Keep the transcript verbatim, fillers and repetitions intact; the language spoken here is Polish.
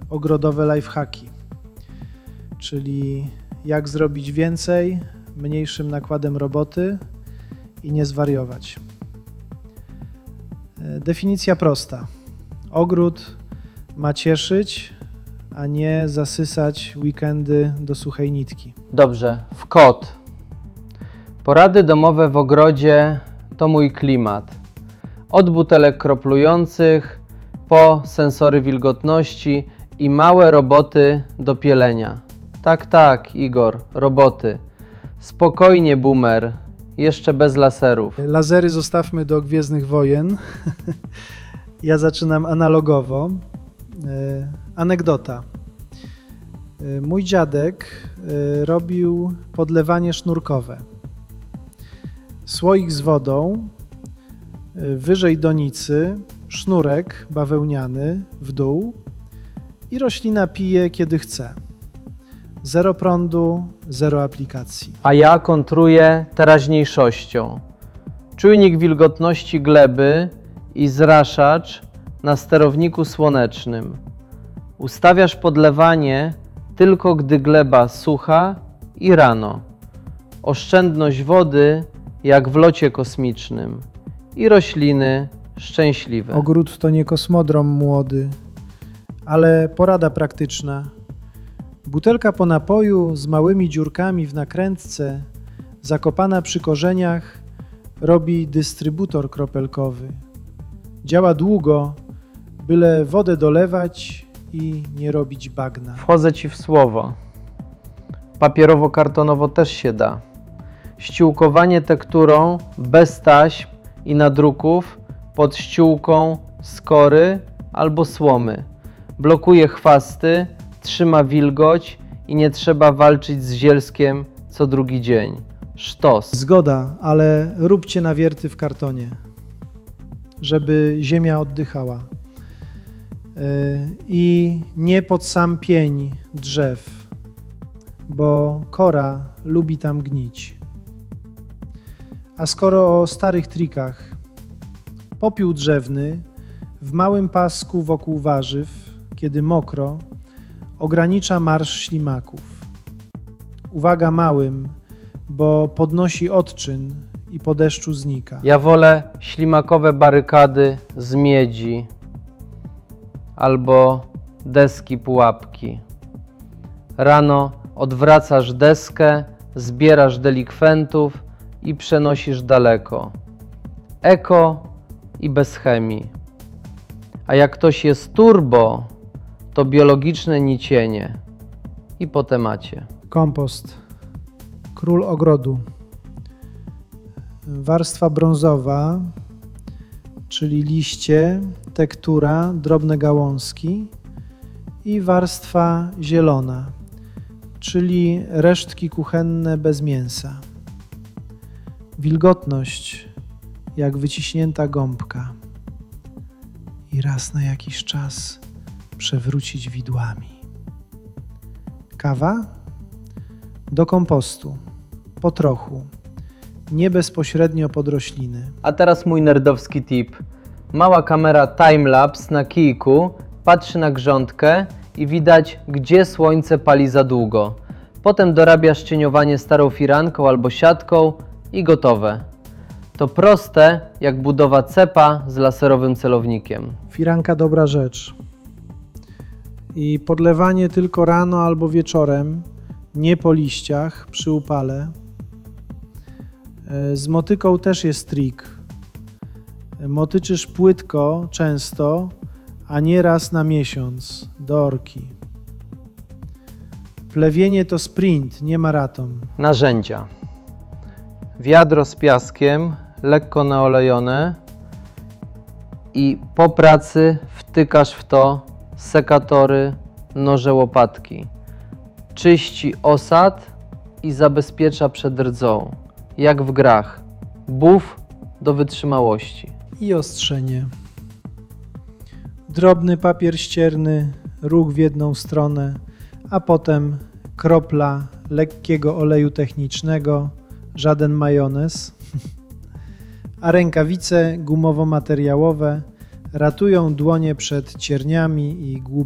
ogrodowe lifehacki, czyli jak zrobić więcej mniejszym nakładem roboty i nie zwariować. Definicja prosta. Ogród ma cieszyć, a nie zasysać weekendy do suchej nitki. Dobrze, w kod. Porady domowe w ogrodzie to mój klimat. Od butelek kroplujących po sensory wilgotności i małe roboty do pielenia. Tak, tak, Igor, roboty. Spokojnie, boomer, jeszcze bez laserów. Lasery zostawmy do Gwiezdnych Wojen. Ja zaczynam analogowo. Anegdota. Mój dziadek robił podlewanie sznurkowe. Słoik z wodą, wyżej donicy, sznurek bawełniany w dół i roślina pije kiedy chce. Zero prądu, zero aplikacji. A ja kontruję teraźniejszością. Czujnik wilgotności gleby i zraszacz na sterowniku słonecznym. Ustawiasz podlewanie tylko gdy gleba sucha i rano. Oszczędność wody jak w locie kosmicznym i rośliny szczęśliwe. Ogród to nie kosmodrom młody, ale porada praktyczna. Butelka po napoju z małymi dziurkami w nakrętce, zakopana przy korzeniach, robi dystrybutor kropelkowy. Działa długo, byle wodę dolewać i nie robić bagna. Wchodzę Ci w słowo. Papierowo-kartonowo też się da. Ściółkowanie tekturą bez taśm i nadruków pod ściółką skory albo słomy. Blokuje chwasty, trzyma wilgoć i nie trzeba walczyć z zielskiem co drugi dzień. Sztos. Zgoda, ale róbcie nawierty w kartonie, żeby ziemia oddychała. I nie pod sam pień drzew, bo kora lubi tam gnić. A skoro o starych trikach, popiół drzewny w małym pasku wokół warzyw, kiedy mokro, ogranicza marsz ślimaków. Uwaga małym, bo podnosi odczyn i po deszczu znika. Ja wolę ślimakowe barykady z miedzi albo deski pułapki. Rano odwracasz deskę, zbierasz delikwentów i przenosisz daleko. Eko i bez chemii. A jak ktoś jest turbo, to biologiczne nicienie. I po temacie. Kompost. Król ogrodu. Warstwa brązowa, czyli liście, tektura, drobne gałązki i warstwa zielona, czyli resztki kuchenne bez mięsa. Wilgotność jak wyciśnięta gąbka i raz na jakiś czas przewrócić widłami. Kawa? Do kompostu, po trochu, nie bezpośrednio pod rośliny. A teraz mój nerdowski tip. Mała kamera timelapse na kijku patrzy na grządkę i widać, gdzie słońce pali za długo. Potem dorabiasz cieniowanie starą firanką albo siatką i gotowe. To proste jak budowa cepa z laserowym celownikiem. Firanka dobra rzecz. I podlewanie tylko rano albo wieczorem, nie po liściach, przy upale. Z motyką też jest trik. Motyczysz płytko często, a nie raz na miesiąc, do orki. Plewienie to sprint, nie maraton. Narzędzia. Wiadro z piaskiem, lekko naolejone i po pracy wtykasz w to sekatory, noże, łopatki. Czyści osad i zabezpiecza przed rdzą, jak w grach. Buf do wytrzymałości. I ostrzenie. Drobny papier ścierny, ruch w jedną stronę, a potem kropla lekkiego oleju technicznego, żaden majonez, a rękawice gumowo-materiałowe ratują dłonie przed cierniami i głupotami.